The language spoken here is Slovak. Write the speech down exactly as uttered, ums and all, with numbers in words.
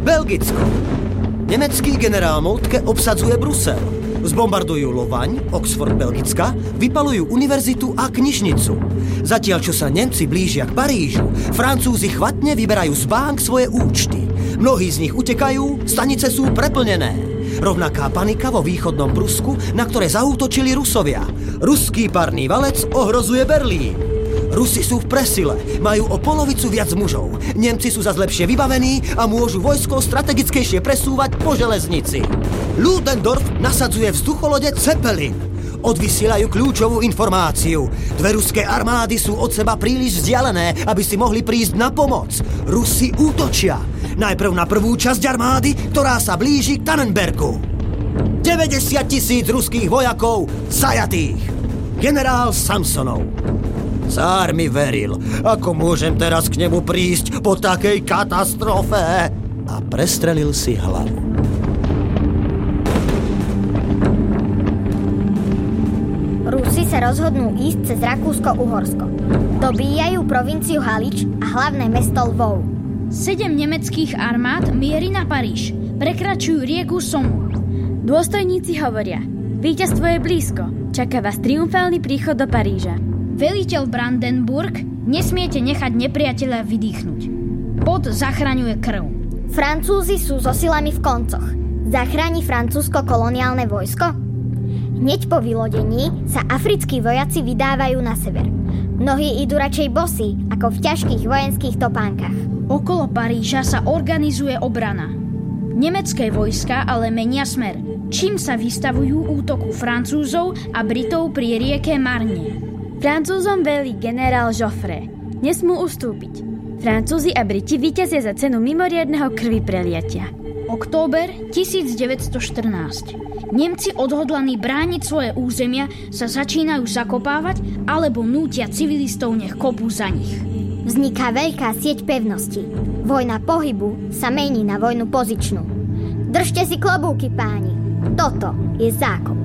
Belgicko. Nemecký generál Moltke obsadzuje Brusel. Zbombardujú Lovaň, Oxford Belgicka, vypalujú univerzitu a knižnicu. Zatiaľ, čo sa Nemci blížia k Parížu, Francúzi chvatne vyberajú z bank svoje účty. Mnohí z nich utekajú, stanice sú preplnené. Rovnaká panika vo východnom Prusku, na ktoré zaútočili Rusovia. Ruský parný valec ohrozuje Berlín. Rusi sú v presile, majú o polovicu viac mužov. Nemci sú zas lepšie vybavení a môžu vojsko strategickejšie presúvať po železnici. Ludendorff nasadzuje vzducholode Zeppelin. Odvysielajú kľúčovú informáciu. Dve ruské armády sú od seba príliš vzdialené, aby si mohli prísť na pomoc. Rusi útočia. Najprv na prvú časť armády, ktorá sa blíži k Tannenbergu. deväťdesiat tisíc ruských vojakov zajatých. Generál Samsonov. Cár mi veril, ako môžem teraz k nemu prísť po takej katastrofe? A prestrelil si hlavu. Rusi sa rozhodnú ísť cez Rakúsko-Uhorsko. Dobíjajú provinciu Halič a hlavné mesto Lvov. Sedem nemeckých armád mierí na Paríž. Prekračujú rieku Somu. Dôstojníci hovoria: víťazstvo je blízko. Čaká vás triumfálny príchod do Paríža. Veliteľ Brandenburg: nesmiete nechať nepriateľa vydýchnuť. Pot zachraňuje krv. Francúzi sú so silami v koncoch. Zachráni francúzsko koloniálne vojsko? Hneď po vylodení sa africkí vojaci vydávajú na sever. Mnohí idú radšej bosí, ako v ťažkých vojenských topánkach. Okolo Paríža sa organizuje obrana. Nemecké vojska ale menia smer, čím sa vystavujú útoku Francúzov a Britov pri rieke Marne. Francúzom velí generál Joffre. Nesmú ustúpiť. Francúzi a Briti víťazia za cenu mimoriadneho krvi preliatia. Október devätnásťstoštrnásť. Nemci odhodlaní brániť svoje územia sa začínajú zakopávať alebo nútia civilistov nech kopú za nich. Vzniká veľká sieť pevností. Vojna pohybu sa mení na vojnu pozičnú. Držte si klobúky, páni. Toto je zákop.